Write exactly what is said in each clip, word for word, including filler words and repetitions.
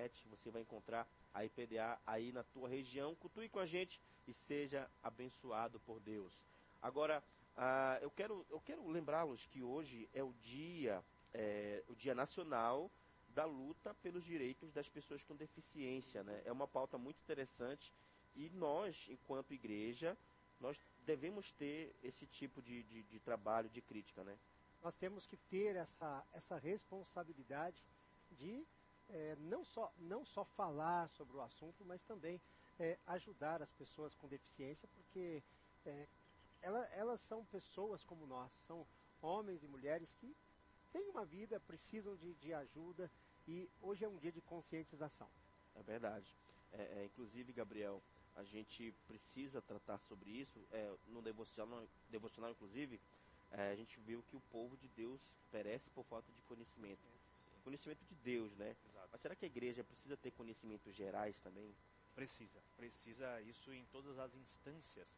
internet, você vai encontrar a I P D A aí na tua região. Cultue com a gente e seja abençoado por Deus. Agora, ah, eu quero, eu quero lembrá-los que hoje é o dia, é, o dia nacional da luta pelos direitos das pessoas com deficiência, né? É uma pauta muito interessante e nós, enquanto igreja, nós devemos ter esse tipo de, de, de trabalho, de crítica, né? Nós temos que ter essa, essa responsabilidade de é, não, só, não só falar sobre o assunto, mas também é, ajudar as pessoas com deficiência, porque é, ela, elas são pessoas como nós, são homens e mulheres que têm uma vida, precisam de, de ajuda, e hoje é um dia de conscientização. É verdade. É, é, inclusive, Gabriel, a gente precisa tratar sobre isso. É, no devocional, devocional inclusive, é, a gente viu que o povo de Deus perece por falta de conhecimento. Sim. Conhecimento de Deus, né? Exato. Mas será que a igreja precisa ter conhecimentos gerais também? Precisa. Precisa isso em todas as instâncias.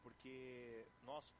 Porque nós,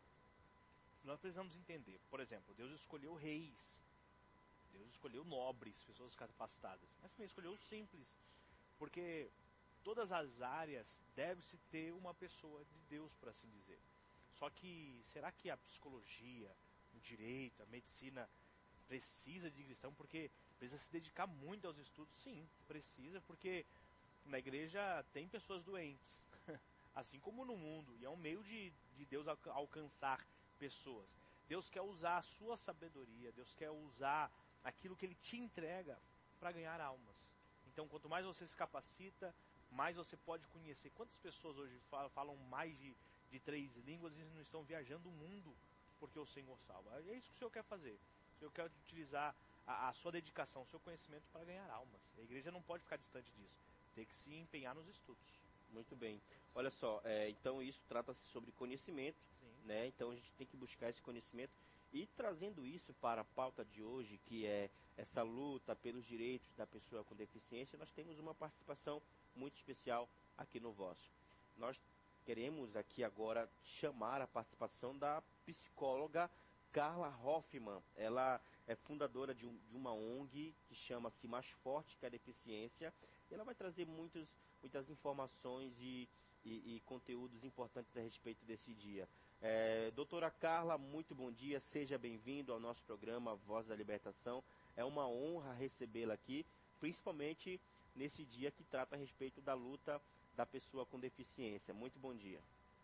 nós precisamos entender. Por exemplo, Deus escolheu reis. Deus escolheu nobres, pessoas capacitadas. Mas também escolheu os simples. Porque todas as áreas deve-se ter uma pessoa de Deus, por assim dizer. Só que, será que a psicologia, o direito, a medicina precisa de cristão? Porque precisa se dedicar muito aos estudos? Sim, precisa, porque na igreja tem pessoas doentes, assim como no mundo, e é um meio de, de Deus alcançar pessoas. Deus quer usar a sua sabedoria, Deus quer usar aquilo que Ele te entrega para ganhar almas. Então, quanto mais você se capacita, mais você pode conhecer. Quantas pessoas hoje falam, falam mais de, de três línguas e não estão viajando o mundo porque o Senhor salva? É isso que o Senhor quer fazer. O Senhor quer utilizar a, a sua dedicação, o seu conhecimento para ganhar almas. A igreja não pode ficar distante disso. Tem que se empenhar nos estudos. Muito bem. Olha só, é, então isso trata-se sobre conhecimento, né? Então a gente tem que buscar esse conhecimento. E trazendo isso para a pauta de hoje, que é essa luta pelos direitos da pessoa com deficiência, nós temos uma participação muito especial aqui no Voz. Nós queremos aqui agora chamar a participação da psicóloga Carla Hoffman. Ela é fundadora de, um, de uma O N G que chama-se Mais Forte que a Deficiência. E ela vai trazer muitos, muitas informações e, e, e conteúdos importantes a respeito desse dia. É, doutora Carla, muito bom dia. Seja bem-vindo ao nosso programa Voz da Libertação. É uma honra recebê-la aqui, principalmente nesse dia que trata a respeito da luta da pessoa com deficiência. Muito bom dia.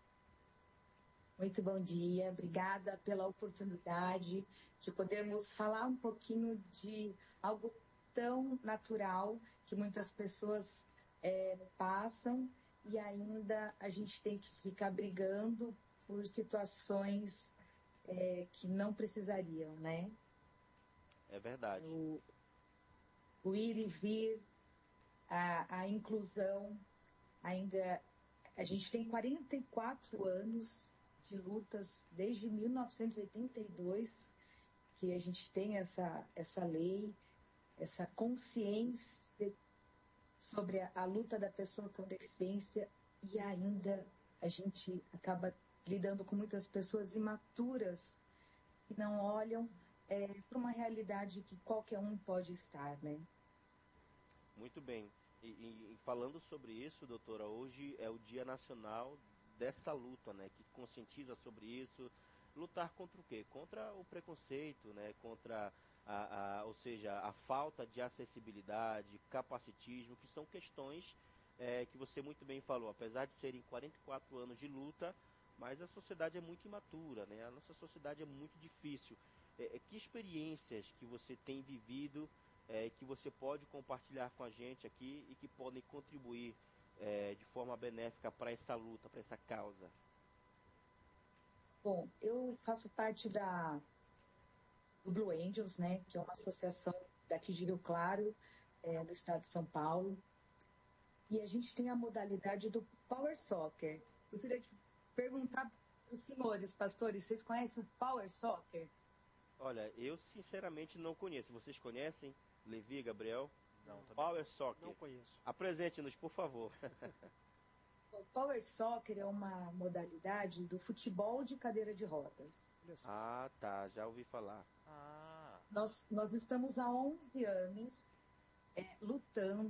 Muito bom dia, obrigada pela oportunidade de podermos falar um pouquinho de algo tão natural que muitas pessoas é, passam e ainda a gente tem que ficar brigando por situações é, que não precisariam, né? É verdade. O, o ir e vir, a, a inclusão, ainda a gente tem quarenta e quatro anos de lutas desde mil novecentos e oitenta e dois que a gente tem essa, essa lei, essa consciência sobre a, a luta da pessoa com deficiência e ainda a gente acaba lidando com muitas pessoas imaturas que não olham é, para uma realidade que qualquer um pode estar, né? Muito bem. E, e, e falando sobre isso, doutora, hoje é o Dia Nacional dessa luta, né, que conscientiza sobre isso. Lutar contra o quê? Contra o preconceito, né, contra a, a, ou seja, a falta de acessibilidade, capacitismo, que são questões é, que você muito bem falou, apesar de serem quarenta e quatro anos de luta, mas a sociedade é muito imatura, né, a nossa sociedade é muito difícil. É, que experiências que você tem vivido, é, que você pode compartilhar com a gente aqui e que podem contribuir É, de forma benéfica para essa luta, para essa causa? Bom, eu faço parte da do Blue Angels, né, que é uma associação daqui de Rio Claro, é, do estado de São Paulo, e a gente tem a modalidade do Power Soccer. Eu queria te perguntar para os senhores, pastores, vocês conhecem o Power Soccer? Olha, eu sinceramente não conheço. Vocês conhecem? Levi, Gabriel? Não, Power Soccer. Não conheço. Apresente-nos, por favor. O Power Soccer é uma modalidade do futebol de cadeira de rodas. Ah, tá. Já ouvi falar. Ah. Nós, nós estamos há onze anos é, lutando